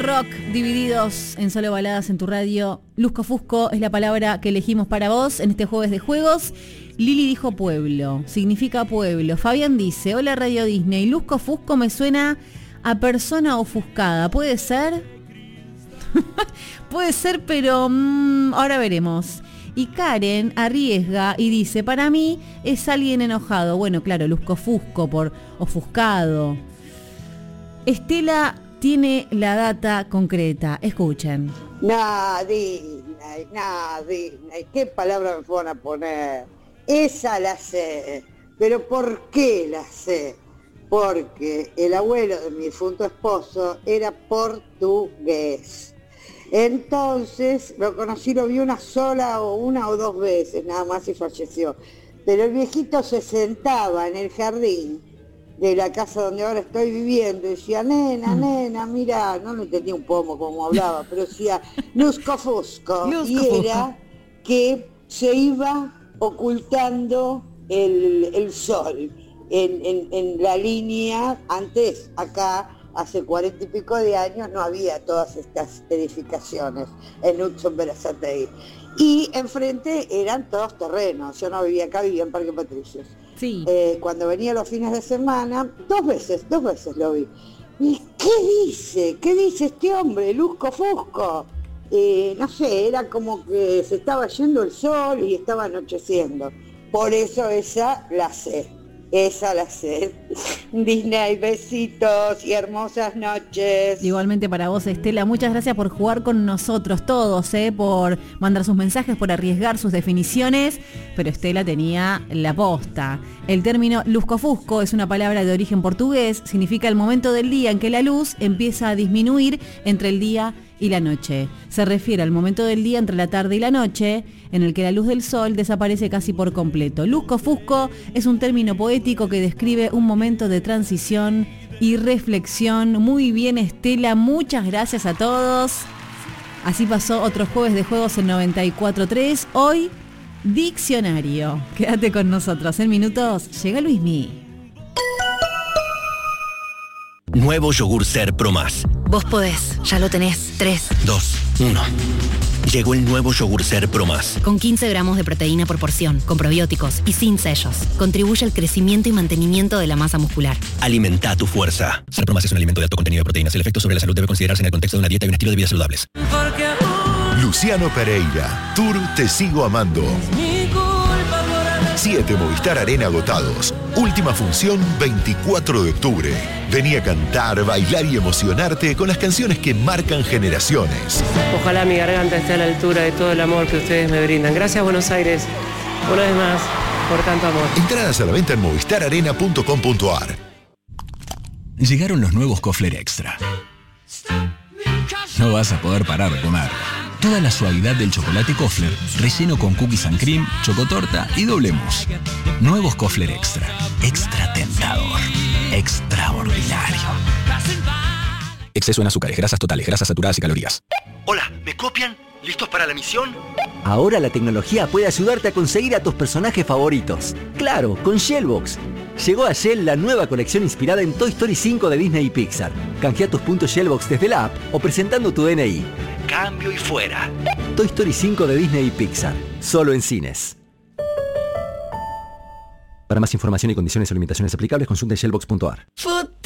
Rock divididos en solo baladas en tu radio. Lusco Fusco es la palabra que elegimos para vos en este jueves de juegos. Lili dijo pueblo, significa pueblo. Fabián dice, hola Radio Disney, Lusco Fusco me suena a persona ofuscada. ¿Puede ser? Puede ser, pero ahora veremos. Y Karen arriesga y dice, para mí es alguien enojado. Bueno, claro, Lusco Fusco por ofuscado. Estela tiene la data concreta. Escuchen. Disney, ¿qué palabra me van a poner? Esa la sé. ¿Pero por qué la sé? Porque el abuelo de mi difunto esposo era portugués. Entonces, lo conocí, lo vi una o dos veces, nada más, y falleció. Pero el viejito se sentaba en el jardín de la casa donde ahora estoy viviendo, y decía, nena, mira, no le entendía un poco cómo hablaba, pero decía, Lusco Fusco, y era que se iba ocultando el sol en la línea. Antes, acá, hace 40 y pico de años, no había todas estas edificaciones en Hudson Berazategui. Y enfrente eran todos terrenos, yo no vivía acá, vivía en Parque Patricios. Sí. Cuando venía los fines de semana, dos veces lo vi. ¿Y qué dice este hombre, Lusco Fusco? No sé, era como que se estaba yendo el sol y estaba anocheciendo. Por eso esa la sé. Disney, besitos y hermosas noches. Igualmente para vos, Estela, muchas gracias por jugar con nosotros todos, por mandar sus mensajes, por arriesgar sus definiciones, pero Estela tenía la posta. El término lusco-fusco es una palabra de origen portugués, significa el momento del día en que la luz empieza a disminuir entre el día y la noche. Se refiere al momento del día entre la tarde y la noche, en el que la luz del sol desaparece casi por completo. Lusco-fusco es un término poético que describe un momento de transición y reflexión. Muy bien, Estela, muchas gracias a todos. Así pasó otro jueves de juegos en 94.3. Hoy, diccionario. Quédate con nosotros. En minutos llega Luismi. Nuevo yogur Ser Pro Más. Vos podés, ya lo tenés. 3, 2, 1. Llegó el nuevo yogur Ser Pro Más. Con 15 gramos de proteína por porción, con probióticos y sin sellos. Contribuye al crecimiento y mantenimiento de la masa muscular. Alimenta tu fuerza. Ser Pro Más es un alimento de alto contenido de proteínas. El efecto sobre la salud debe considerarse en el contexto de una dieta y un estilo de vida saludables. Luciano Pereira, Tour Te Sigo Amando. 7 Movistar Arena agotados. Última función 24 de octubre. Vení a cantar, bailar y emocionarte con las canciones que marcan generaciones. Ojalá mi garganta esté a la altura de todo el amor que ustedes me brindan. Gracias, Buenos Aires, una vez más, por tanto amor. Entradas a la venta en movistararena.com.ar. Llegaron los nuevos Kofler Extra. No vas a poder parar de comer. Toda la suavidad del chocolate Kofler, relleno con cookies and cream, chocotorta y doble mousse. Nuevos Kofler Extra. Extra tentador. Extraordinario. Exceso en azúcares, grasas totales, grasas saturadas y calorías. Hola, ¿me copian? ¿Listos para la misión? Ahora la tecnología puede ayudarte a conseguir a tus personajes favoritos. Claro, con Shellbox. Llegó a Shell la nueva colección inspirada en Toy Story 5 de Disney y Pixar. Canjea tus puntos Shellbox desde la app o presentando tu DNI. Cambio y fuera. Toy Story 5 de Disney y Pixar. Solo en cines. Para más información y condiciones o limitaciones aplicables, consulta shellbox.ar.